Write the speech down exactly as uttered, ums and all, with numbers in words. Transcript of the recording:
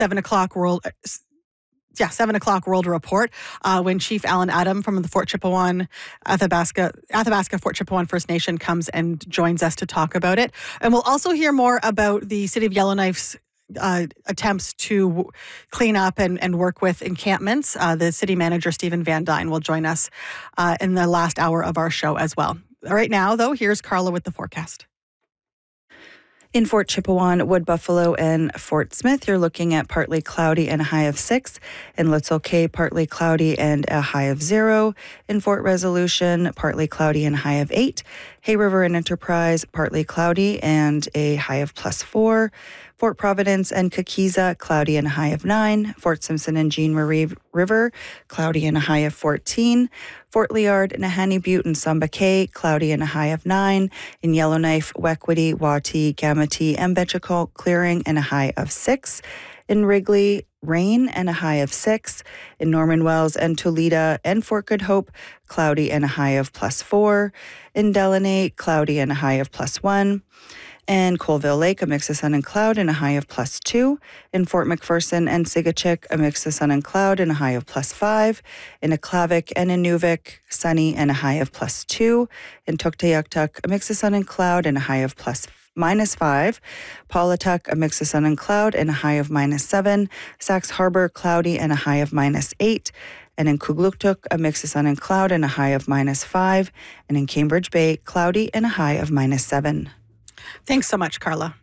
seven o'clock world. Yeah, seven o'clock World Report, uh, when Chief Alan Adam from the Fort Chipewyan, Athabasca, Athabasca Fort Chipewyan First Nation comes and joins us to talk about it. And we'll also hear more about the City of Yellowknife's uh, attempts to clean up and, and work with encampments. Uh, the city manager, Stephen Van Dyne, will join us uh, in the last hour of our show as well. Right now, though, here's Carla with the forecast. In Fort Chipewyan, Wood Buffalo, and Fort Smith, you're looking at partly cloudy and a high of six. In Litzel Cay, partly cloudy and a high of zero. In Fort Resolution, partly cloudy and a high of eight. Hay River and Enterprise, partly cloudy and a high of plus four. Fort Providence and Kakiza, cloudy and a high of nine. Fort Simpson and Jean Marie River, cloudy and a high of fourteen. Fort Liard, Nahanni Butte, and Samba Cay, cloudy and a high of nine. In Yellowknife, Wequity, Wati, Gamity, and Betchakol, clearing and a high of six. In Wrigley, rain and a high of six. In Norman Wells and Toledo and Fort Good Hope, cloudy and a high of plus four. In Delaney, cloudy and a high of plus one. In Colville Lake, a mix of sun and cloud and a high of plus two. In Fort McPherson and Sigachik, a mix of sun and cloud and a high of plus five. In Aklavik and Inuvik, sunny and a high of plus two. In Tuktoyaktuk, a mix of sun and cloud and a high of plus minus five. Paulatuk, a mix of sun and cloud and a high of minus seven. Sax Harbor, cloudy and a high of minus eight. And in Kugluktuk, a mix of sun and cloud and a high of minus five. And in Cambridge Bay, cloudy and a high of minus seven. Thanks so much, Carla.